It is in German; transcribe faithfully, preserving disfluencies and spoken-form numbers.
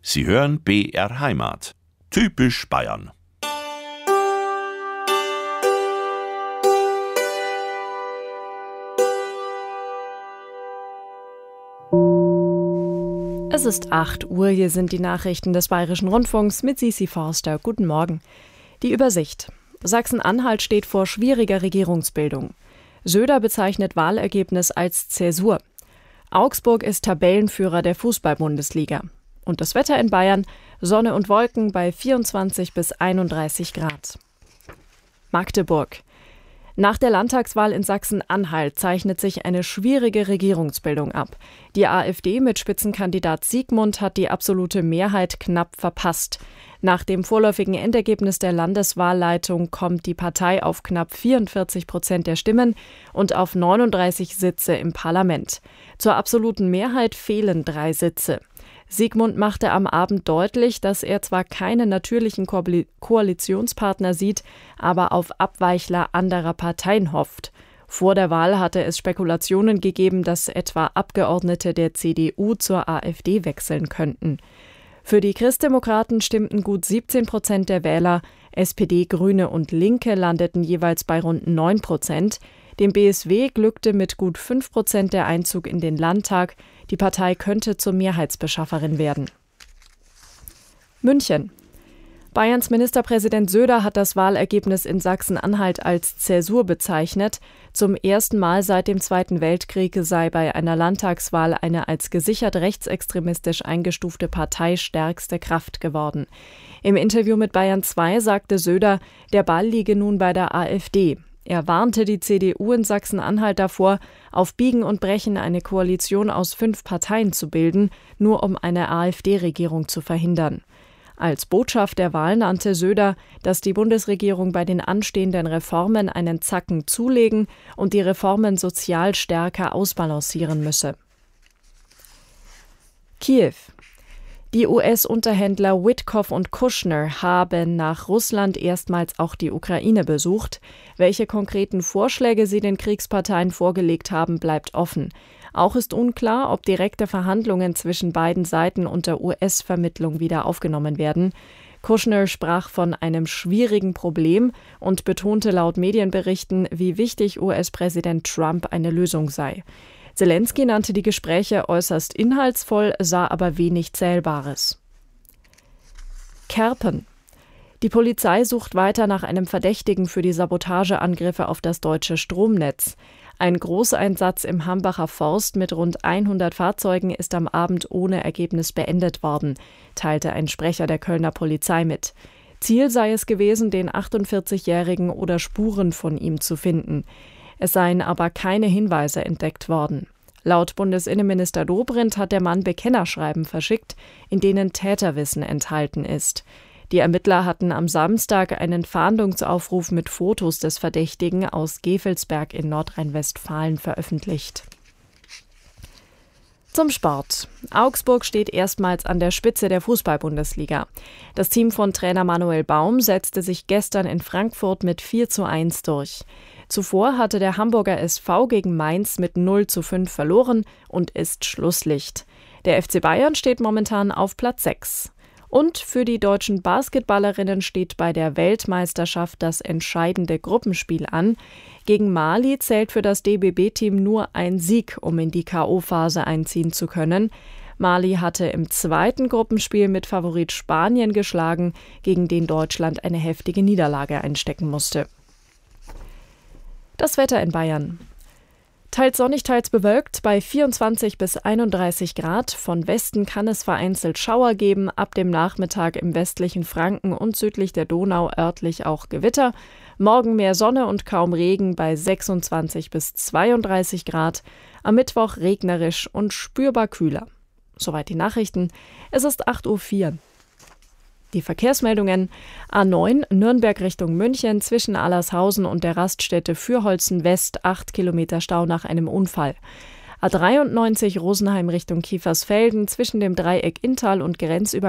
Sie hören B R Heimat. Typisch Bayern. Es ist acht Uhr, hier sind die Nachrichten des Bayerischen Rundfunks mit Sisi Forster. Guten Morgen. Die Übersicht. Sachsen-Anhalt steht vor schwieriger Regierungsbildung. Söder bezeichnet Wahlergebnis als Zäsur. Augsburg ist Tabellenführer der Fußball-Bundesliga. Und das Wetter in Bayern: Sonne und Wolken bei vierundzwanzig bis einunddreißig Grad. Magdeburg. Nach der Landtagswahl in Sachsen-Anhalt zeichnet sich eine schwierige Regierungsbildung ab. Die AfD mit Spitzenkandidat Siegmund hat die absolute Mehrheit knapp verpasst. Nach dem vorläufigen Endergebnis der Landeswahlleitung kommt die Partei auf knapp vierundvierzig Prozent der Stimmen und auf neununddreißig Sitze im Parlament. Zur absoluten Mehrheit fehlen drei Sitze. Siegmund machte am Abend deutlich, dass er zwar keine natürlichen Ko- Koalitionspartner sieht, aber auf Abweichler anderer Parteien hofft. Vor der Wahl hatte es Spekulationen gegeben, dass etwa Abgeordnete der C D U zur AfD wechseln könnten. Für die Christdemokraten stimmten gut siebzehn Prozent der Wähler, S P D, Grüne und Linke landeten jeweils bei rund neun Prozent. Dem B S W glückte mit gut fünf Prozent der Einzug in den Landtag. Die Partei könnte zur Mehrheitsbeschafferin werden. München. Bayerns Ministerpräsident Söder hat das Wahlergebnis in Sachsen-Anhalt als Zäsur bezeichnet. Zum ersten Mal seit dem Zweiten Weltkrieg sei bei einer Landtagswahl eine als gesichert rechtsextremistisch eingestufte Partei stärkste Kraft geworden. Im Interview mit Bayern zwei sagte Söder, der Ball liege nun bei der AfD. Er warnte die C D U in Sachsen-Anhalt davor, auf Biegen und Brechen eine Koalition aus fünf Parteien zu bilden, nur um eine AfD-Regierung zu verhindern. Als Botschaft der Wahl nannte Söder, dass die Bundesregierung bei den anstehenden Reformen einen Zacken zulegen und die Reformen sozial stärker ausbalancieren müsse. Kiew. Die U S-Unterhändler Witkoff und Kushner haben nach Russland erstmals auch die Ukraine besucht. Welche konkreten Vorschläge sie den Kriegsparteien vorgelegt haben, bleibt offen. Auch ist unklar, ob direkte Verhandlungen zwischen beiden Seiten unter U S-Vermittlung wieder aufgenommen werden. Kushner sprach von einem schwierigen Problem und betonte laut Medienberichten, wie wichtig U S-Präsident Trump eine Lösung sei. Zelensky nannte die Gespräche äußerst inhaltsvoll, sah aber wenig Zählbares. Kerpen. Die Polizei sucht weiter nach einem Verdächtigen für die Sabotageangriffe auf das deutsche Stromnetz. Ein Großeinsatz im Hambacher Forst mit rund hundert Fahrzeugen ist am Abend ohne Ergebnis beendet worden, teilte ein Sprecher der Kölner Polizei mit. Ziel sei es gewesen, den achtundvierzigjährigen oder Spuren von ihm zu finden. Es seien aber keine Hinweise entdeckt worden. Laut Bundesinnenminister Dobrindt hat der Mann Bekennerschreiben verschickt, in denen Täterwissen enthalten ist. Die Ermittler hatten am Samstag einen Fahndungsaufruf mit Fotos des Verdächtigen aus Gevelsberg in Nordrhein-Westfalen veröffentlicht. Zum Sport. Augsburg steht erstmals an der Spitze der Fußball-Bundesliga. Das Team von Trainer Manuel Baum setzte sich gestern in Frankfurt mit vier zu eins durch. Zuvor hatte der Hamburger S V gegen Mainz mit null zu fünf verloren und ist Schlusslicht. Der F C Bayern steht momentan auf Platz sechs. Und für die deutschen Basketballerinnen steht bei der Weltmeisterschaft das entscheidende Gruppenspiel an. Gegen Mali zählt für das D B B-Team nur ein Sieg, um in die K O-Phase einziehen zu können. Mali hatte im zweiten Gruppenspiel mit Favorit Spanien geschlagen, gegen den Deutschland eine heftige Niederlage einstecken musste. Das Wetter in Bayern. Teils sonnig, teils bewölkt bei vierundzwanzig bis einunddreißig Grad. Von Westen kann es vereinzelt Schauer geben, ab dem Nachmittag im westlichen Franken und südlich der Donau örtlich auch Gewitter. Morgen mehr Sonne und kaum Regen bei sechsundzwanzig bis zweiunddreißig Grad. Am Mittwoch regnerisch und spürbar kühler. Soweit die Nachrichten. Es ist acht Uhr vier. Die Verkehrsmeldungen: A neun Nürnberg Richtung München zwischen Allershausen und der Raststätte Fürholzen West acht Kilometer Stau nach einem Unfall. A dreiundneunzig Rosenheim Richtung Kiefersfelden zwischen dem Dreieck Inntal und Grenzübergang